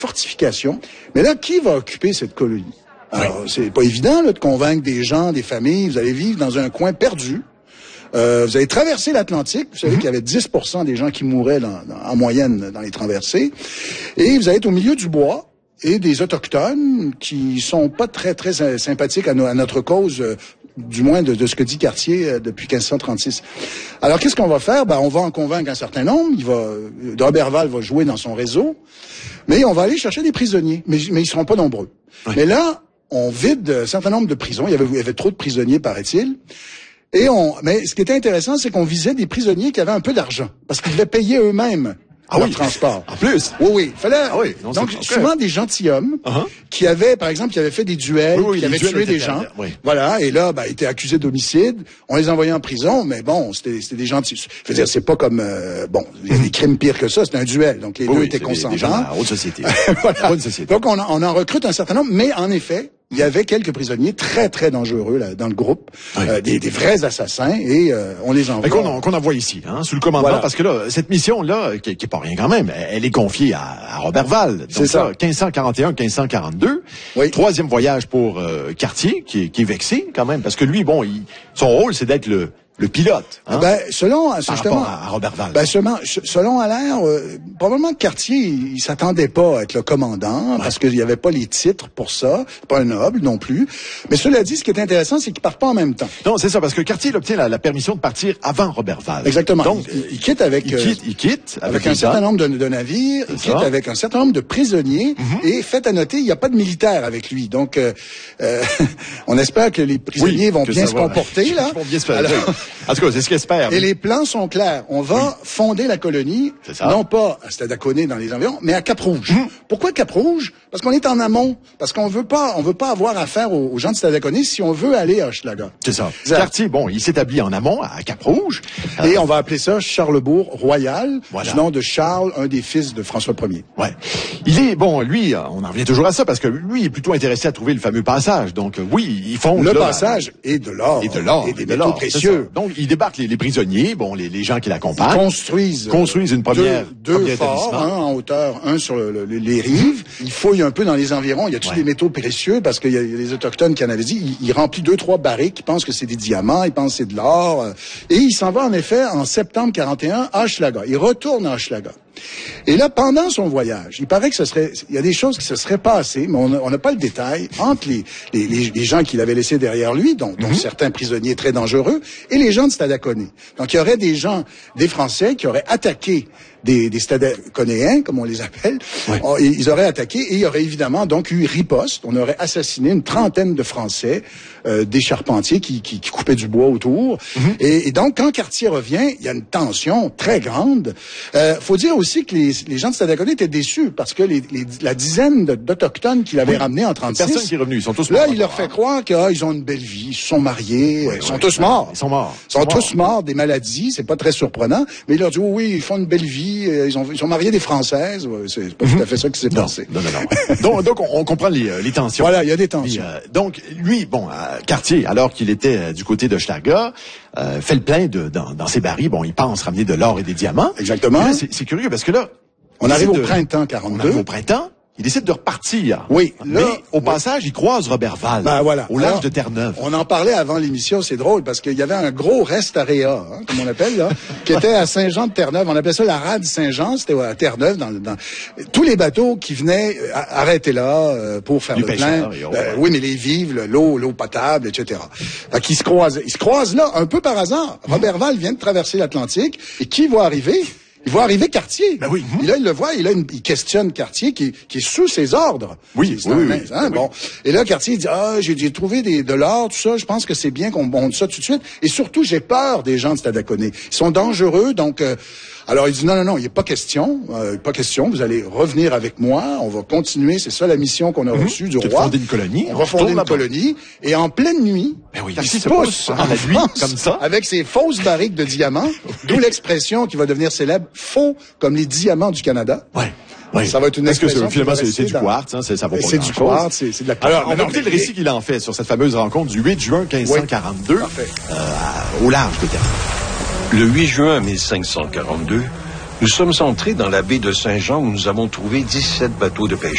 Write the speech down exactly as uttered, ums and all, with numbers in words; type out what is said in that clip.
fortification. Mais là, qui va occuper cette colonie? Alors, c'est pas évident là, de convaincre des gens, des familles. Vous allez vivre dans un coin perdu. Euh, vous allez traverser l'Atlantique. Vous savez mm-hmm. qu'il y avait dix pour cent des gens qui mouraient dans, dans, en moyenne dans les traversées. Et vous allez être au milieu du bois et des Autochtones qui sont pas très, très sympathiques à, no, à notre cause, euh, du moins de, de ce que dit Cartier euh, depuis quinze cent trente-six. Alors, qu'est-ce qu'on va faire? Ben, on va en convaincre un certain nombre. Il va, Roberval va jouer dans son réseau. Mais on va aller chercher des prisonniers. Mais, mais ils seront pas nombreux. Oui. Mais là, on vide un certain nombre de prisons. Il y avait, il y avait trop de prisonniers, paraît-il. Et on, mais ce qui était intéressant, c'est qu'on visait des prisonniers qui avaient un peu d'argent. Parce qu'ils devaient payer eux-mêmes ah leur oui. transport. En plus? Oui, oui. Fallait, ah oui. Non, donc, souvent des gentilshommes uh-huh. qui avaient, par exemple, qui avaient fait des duels, oui, oui, qui avaient tué des gens. Oui. Voilà. Et là, bah, étaient accusés d'homicide. On les envoyait en prison, mais bon, c'était, c'était des gentils. Je veux dire, c'est pas comme, euh, bon, il y a des crimes pires que ça. C'était un duel. Donc, les oui, deux étaient consentants. Des, des gens à haute société. Voilà. Haute société. Donc, on, on en recrute un certain nombre, mais en effet, il y avait quelques prisonniers très, très dangereux là, dans le groupe, oui. euh, des, des vrais assassins, et euh, on les envoie. Et qu'on, en, qu'on envoie ici, hein, sous le commandement, voilà. Parce que là, cette mission-là, qui, qui est pas rien quand même, elle est confiée à, à Roberval. C'est ça. ça. quinze cent quarante et un quinze cent quarante-deux. Oui. Troisième voyage pour euh, Cartier, qui, qui est vexé quand même, parce que lui, bon, il, son rôle, c'est d'être le... le pilote. Hein? Ben, selon, Par justement, à Roberval. Ben, selon, selon Allaire, euh, probablement que Cartier, il, il s'attendait pas à être le commandant, ouais. parce qu'il y avait pas les titres pour ça, pas un noble non plus. Mais cela dit, ce qui est intéressant, c'est qu'ils partent pas en même temps. Non, c'est ça, parce que Cartier, il obtient la, la permission de partir avant Roberval. Exactement. Donc, il, il quitte avec, il quitte, il quitte avec, avec un certain nombre de, de navires, il quitte ça. avec un certain nombre de prisonniers, mm-hmm. et fait à noter, il n'y a pas de militaires avec lui. Donc, euh, euh, on espère que les prisonniers oui, vont bien se va. comporter, là. Ils vont bien se faire. Alors, en tout cas, c'est ce qu'espère. Et les plans sont clairs. On va oui. fonder la colonie, non pas à Stadaconé dans les environs, mais à Cap-Rouge. Mmh. Pourquoi Cap-Rouge? Parce qu'on est en amont. Parce qu'on veut pas, on veut pas avoir affaire aux, aux gens de Stadaconé si on veut aller à Hochelaga. C'est ça. Exact. Cartier, bon, il s'établit en amont, à Cap-Rouge. Et euh... on va appeler ça Charlesbourg Royal, voilà. du nom de Charles, un des fils de François Ier. Ouais. Il est, bon, lui, on en revient toujours à ça, parce que lui, il est plutôt intéressé à trouver le fameux passage. Donc, oui, ils font... Le là, passage et de l'or. Et de l'or. Et des métaux précieux. Donc, il débarque les, les prisonniers, bon, les, les gens qui l'accompagnent. Ils construisent, construisent une première, deux, deux forts, un en hauteur, un sur le, le, les rives. Il fouille un peu dans les environs. Il y a tous ouais. des métaux précieux parce qu'il y a les autochtones qui en avaient dit. Il, il remplit deux, trois barriques. Il pense que c'est des diamants. Il pense que c'est de l'or. Et il s'en va en effet en septembre quarante et un à Hochelaga. Il retourne à Hochelaga. Et là, pendant son voyage, il paraît que ce serait, il y a des choses qui se seraient passées, mais on n'a pas le détail, entre les, les, les, les gens qu'il avait laissés derrière lui, dont, dont mm-hmm. certains prisonniers très dangereux, et les gens de Stadaconé. Donc, il y aurait des gens, des Français, qui auraient attaqué des, des Stadaconéens, comme on les appelle. Ouais. Ils auraient attaqué, et il y aurait évidemment donc eu riposte. On aurait assassiné une trentaine de Français, euh, des charpentiers qui, qui, qui coupaient du bois autour. Mm-hmm. Et, et donc, quand Cartier revient, il y a une tension très grande. Euh, faut dire aussi que les, les gens de Stadaconé étaient déçus parce que les, les, la dizaine d'Autochtones qu'il avait oui. ramenés en trente-six... Personne qui est revenu, ils sont tous morts. Là, morts, il leur fait croire qu'ils ah, ont une belle vie, ils se sont mariés, oui, ils sont oui, tous morts. Ils sont morts. Ils sont, sont tous morts. morts des maladies, c'est pas très surprenant. Mais il leur dit, oh, oui, ils font une belle vie, ils, ont, ils sont mariés des Françaises. C'est pas mm-hmm. tout à fait ça qui s'est non, passé. Non, non, non. donc, donc, on, on comprend les, les tensions. Voilà, il y a des tensions. Et, euh, donc, lui, bon, euh, Cartier, alors qu'il était euh, du côté de Hochelaga, euh, fait le plein de, dans, dans ses barils. Bon, il pense ramener de l'or et des diamants. Exactement. C'est curieux parce que là, on arrive au de, printemps quarante-deux. On arrive au printemps. Il décide de repartir. Oui. Mais là, au passage, il croise Roberval. Ben voilà. Au large de Terre-Neuve. On en parlait avant l'émission, c'est drôle, parce qu'il y avait un gros rest-area, hein, comme on appelle, là, qui était à Saint-Jean-de-Terre-Neuve. On appelait ça la rade Saint-Jean, c'était à Terre-Neuve. Dans, dans... Tous les bateaux qui venaient arrêtaient là euh, pour faire du le pêcheur, plein. Oh, euh, oui, mais les vivres, l'eau, l'eau potable, et cetera. Fait qu'ils se croisent. Ils se croisent là, un peu par hasard. Mmh. Roberval vient de traverser l'Atlantique, et qui va arriver? Il voit arriver Cartier. Ben oui. Et là, il le voit, et là, il questionne Cartier qui, qui est sous ses ordres. Oui, oui, oui, oui, hein, oui. Bon. Et là, Cartier dit, ah, j'ai, j'ai trouvé des, de l'or, tout ça, je pense que c'est bien qu'on monte ça tout de suite. Et surtout, j'ai peur des gens de Stadaconé. Ils sont dangereux, donc, euh, alors il dit, non, non, non, il n'est pas question, euh, pas question, vous allez revenir avec moi, on va continuer, c'est ça la mission qu'on a mm-hmm. reçue du roi. roi. Fonder une colonie. On va fonder une colonie, et en pleine nuit, ben oui, il se pousse en la nuit, comme ça, avec ses fausses barriques de diamants, d'où l'expression qui va devenir célèbre, faux comme les diamants du Canada. Ouais. Oui. Ça va être une Est-ce que expression finalement c'est, c'est dans... du quartz, hein, c'est, ça vaut pas c'est du quartz, c'est, c'est de la quartz. Alors, on va écouter le récit qu'il en fait sur cette fameuse rencontre du huit juin quinze cent quarante-deux, oui. euh, au large de Terre. Le huit juin mille cinq cent quarante-deux, nous sommes entrés dans la baie de Saint-Jean où nous avons trouvé dix-sept bateaux de pêche.